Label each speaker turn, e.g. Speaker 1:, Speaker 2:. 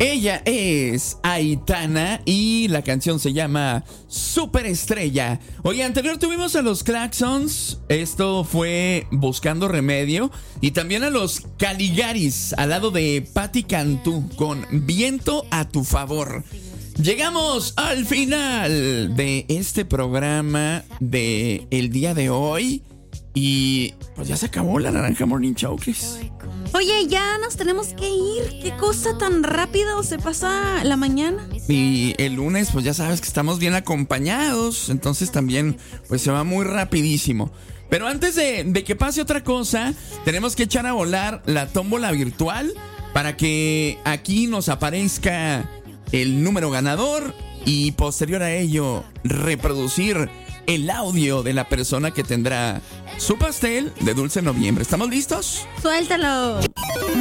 Speaker 1: Ella es Aitana y la canción se llama Superestrella. Oye, anterior tuvimos a los Claxons, esto fue Buscando Remedio, y también a los Caligaris al lado de Patti Cantú con Viento a tu favor. Llegamos al final de este programa de el día de hoy y pues ya se acabó la Naranja Morning Show, Chris.
Speaker 2: Oye, ya nos tenemos que ir. ¿Qué cosa tan rápido se pasa la mañana?
Speaker 1: Y el lunes, pues ya sabes que estamos bien acompañados, entonces también pues se va muy rapidísimo. Pero antes de que pase otra cosa, tenemos que echar a volar la tómbola virtual para que aquí nos aparezca el número ganador y posterior a ello reproducir el audio de la persona que tendrá su pastel de dulce noviembre. ¿Estamos listos?
Speaker 2: ¡Suéltalo!